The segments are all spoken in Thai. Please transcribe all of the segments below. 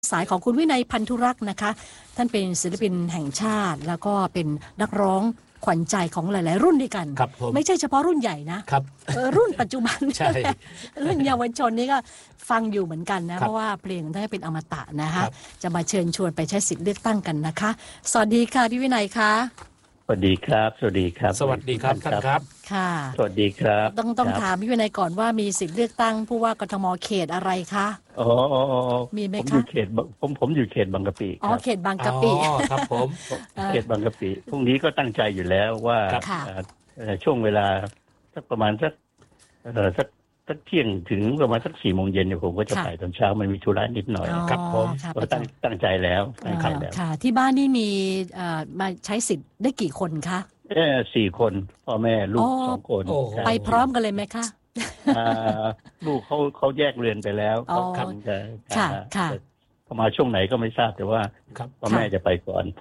สายของคุณวินัยพันธุรักษ์นะคะท่านเป็นศิลปินแห่งชาติแล้วก็เป็นนักร้องขวัญใจของหลายๆรุ่นด้วยกันไม่ใช่เฉพาะรุ่นใหญ่นะครับรุ่นปัจจุบันใช่รุ่นเยาวชนนี่ก็ฟังอยู่เหมือนกันนะเพราะว่าเพลงท่านเป็นอมตะนะคะจะมาเชิญชวนไปใช้สิทธิ์เลือกตั้งกันนะคะสวัสดีค่ะพี่วินัยค่ะสวัสดีครับสวัสดีครับสวัสดีครับท่านครับค่ะสวัสดีครับต้องถามพี่วินัยก่อนว่ามีสิทธิ์เลือกตั้งผู้ว่ากทมเขตอะไรคะอ๋อมีไหมคะผมอยู่เขตผมอยู่เขตบางกะปิอ๋อเขตบางกะปิครับผมเขตบางกะปิพรุ่งนี้ก็ตั้งใจอยู่แล้วว่าช่วงเวลาสักประมาณสักเที่ยงถึงประมาณสัก4 โมงเย็นเนี่ยผมก็จะไปตอนเช้ามันมีธุระนิดหน่อยครับผมก็ตั้งใจแล้วค่ะที่บ้านนี่มีมาใช้สิทธิ์ได้กี่คนคะ 4 คนพ่อแม่ลูก2 คนไปพร้อมกันเลยไหมคะลูกเขาแยกเรือนไปแล้วครับค่ะเขามาช่วงไหนก็ไม่ทราบแต่ว่าพ่อแม่จะไปก่อน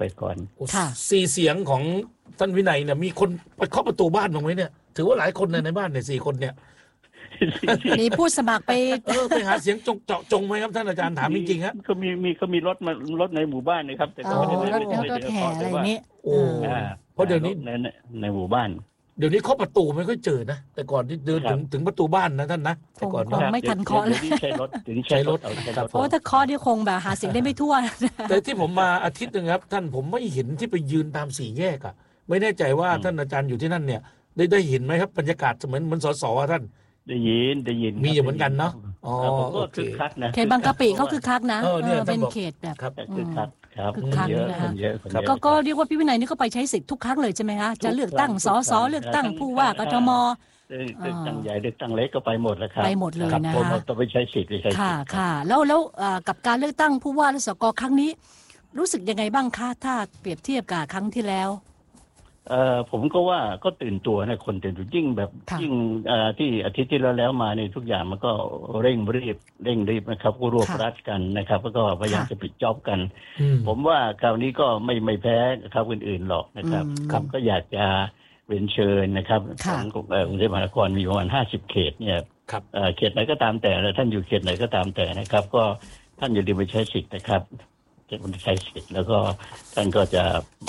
4 เสียงของท่านวินัยเนี่ยมีคนไปเคาะประตูบ้านบ้างไหมเนี่ยถือว่าหลายคนในบ้านเนี่ย4 คนเนี่ยมีผู้สมัครไปหาเสียงเจาะจงไหมครับท่านอาจารย์ถามจริงๆฮะเขามีรถในหมู่บ้านนะครับแต่ก็ไม่ได้แห่อะไรนี้เพราะเดี๋ยวนี้ในหมู่บ้านเดี๋ยวนี้เคาะประตูไม่ค่อยเจอนะแต่ก่อนที่เดินถึงประตูบ้านนะท่านนะแต่ก่อนไม่ทันเคาะเลยใช้รถเพราะว่าถ้าเคาะนี่คงแบบหาเสียงได้ไม่ทั่วแต่ที่ผมมาอาทิตย์นึงครับท่านผมไม่เห็นที่ไปยืนตาม4 แยกอ่ะไม่แน่ใจว่าท่านอาจารย์อยู่ที่นั่นเนี่ยได้เห็นไหมครับบรรยากาศเหมือนสสท่านได้ยินมีอยู่เหมือนกันเนาะอ๋อก็คึกคักนะเขตบางกะปิเขาคึกคักนะเป็นเขตแบบคึกคักครับเยอะก็เรียกว่าพี่วินัยนี่ก็ไปใช้สิทธิ์ทุกครั้งเลยใช่ไหมคะจะเลือกตั้งสสเลือกตั้งผู้ว่ากทมเลือกตั้งใหญ่เลือกตั้งเล็กก็ไปหมดแล้วครับไปหมดเลยนะคะผมต้องไปใช้สิทธิ์ค่ะแล้วกับการเลือกตั้งผู้ว่าและสกครั้งนี้รู้สึกยังไงบ้างคะถ้าเปรียบเทียบกับครั้งที่แล้วผมก็ว่าก็ตื่นตัวนะคนตื่นตัวยิ่งที่อาทิตย์ที่แล้วมาในทุกอย่างมันก็เร่งรีบนะครับก็รวบรัดกันนะครับแล้วก็พยายามจะปิดจ็อบกันผมว่าคราวนี้ก็ไม่แพ้ครับอื่นๆหรอกนะครับก็อยากจะเรียนเชิญนะครับของกรุงเทพมหานครมีประมาณ50 เขตเนี่ยเขตไหนก็ตามแต่ท่านอยู่เขตไหนก็ตามแต่นะครับก็ท่านอย่าลืมไปใช้สิทธิ์นะครับจะใช้สิทธิ์แล้วก็ท่านก็จะ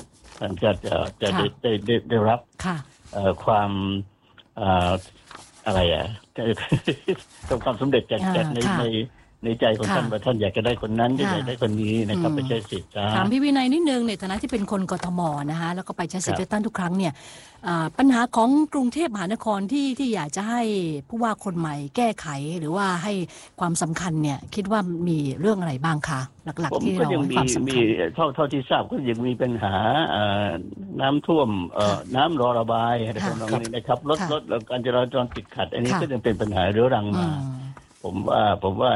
ได้รับความอะไรความสำเร็จจากในใจของท่านว่าท่านอยากจะได้คนนั้นอยากได้คนนี้นะครับไปใช้สิทธิ์ถามพี่วินัยนิดนึงในฐานะที่เป็นคนกทมนะคะแล้วก็ไปใช้สิทธิ์เลือกตั้งทุกครั้งเนี่ยปัญหาของกรุงเทพมหานครที่อยากจะให้ผู้ว่าคนใหม่แก้ไขหรือว่าให้ความสำคัญเนี่ยคิดว่ามีเรื่องอะไรบ้างคะหลักๆที่เราให้ความสำคัญเท่าที่ทราบก็ยังมีปัญหาน้ำท่วมน้ำรอระบายอะไรพวกนี้นะครับรถการจราจรติดขัดอันนี้ก็ยังเป็นปัญหาเรื้อรังมาผมว่า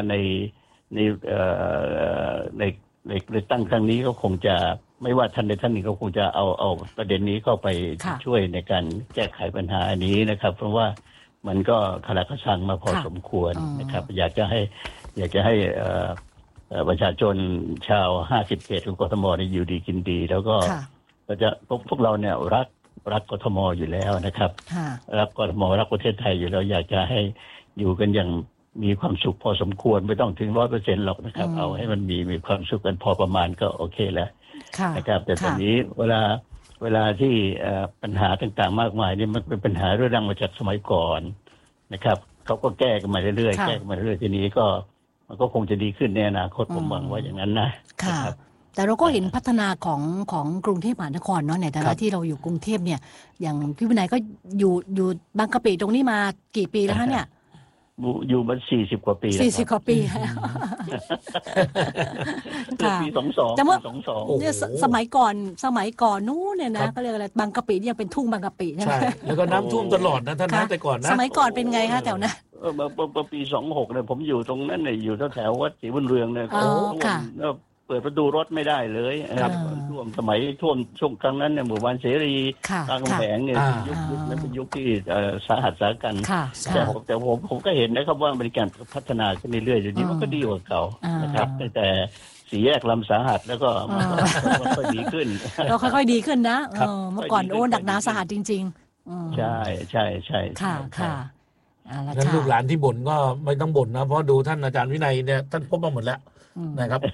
ในตั้งครั้งนี้ก็คงจะไม่ว่าท่านใดท่านหนึ่งก็คงจะเอาประเด็นนี้เข้าไปช่วยในการแก้ไขปัญหาอันนี้นะครับเพราะว่ามันก็คลาคชังมาพอสมควรนะครับอยากจะให้ประชาชนชาว50 เขตของกทมอยู่ดีกินดีแล้วก็พวกเราเนี่ยรักกทมอยู่แล้วนะครับรักกทมรักประเทศไทยอยู่แล้วอยากจะให้อยู่กันอย่างมีความสุขพอสมควรไม่ต้องถึง 100% หรอกนะครับเอาให้มันมีความสุขกันพอประมาณก็โอเคแล้วนะครับแต่ตอนนี้เวลาที่ปัญหาต่างๆมากมายนี่มันเป็นปัญหาเรื่องมาจากสมัยก่อนนะครับเขาก็แก้กันมาเรื่อยๆทีนี้ก็มันก็คงจะดีขึ้นในอนาคตผมหวังว่าอย่างนั้นนะแต่เราก็เห็นพัฒนาของกรุงเทพมหานครเนาะในฐานะที่เราอยู่กรุงเทพเนี่ยอย่างพี่วินัยก็อยู่บางกะปิตรงนี้มากี่ปีแล้วคะเนี่ยอยู่มา40 กว่าปีแล้ว 40 กว่าปีแล้วปี22 แต่ว่าเนี่ยสมัยก่อนนู้นเนี่ยนะก็เรียกอะไรบางกะปิยังเป็นทุ่งบางกะปิใช่ไหมแล้วก็น้ำท่วมตลอดนะท่านนะแต่ก่อนนะสมัยก่อนเป็นไงคะแถวนั้นปี26เนี่ยผมอยู่ตรงนั้นเนี่ยอยู่แถววัดศรีบุญเรืองเนี่ยเปิดประตูรถไม่ได้เลยท่วมสมัยท่วมช่วงครั้งนั้นเนี่ยหมู่บ้านเสรีบางแสงเนี่ยยุคนั้นเป็นยุคที่สาหัสสากันแต่ผมก็เห็นนะครับว่ามีการพัฒนาขึ้นเรื่อยๆเดี๋ยวนี้มันก็ดีกว่าเก่านะครับแต่4 แยกลำสาหัสแล้วก็ค่อยดีขึ้นเราค่อยๆดีขึ้นนะเมื่อก่อนหนักหนาสาหัสจริงๆใช่ค่ะงั้นลูกหลานที่บ่นก็ไม่ต้องบ่นนะเพราะดูท่านอาจารย์วินัยเนี่ยท่านพบมาหมดแล้วอืมนะครับ